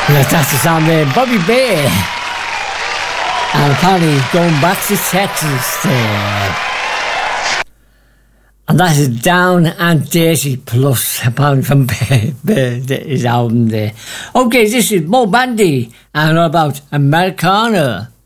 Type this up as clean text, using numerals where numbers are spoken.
That's the sound there, Bobby Bear. And apparently going back to Texas there. And that is Down and Dirty Plus, apparently from his album there. Okay, this is Mo Bandy and all about Americana.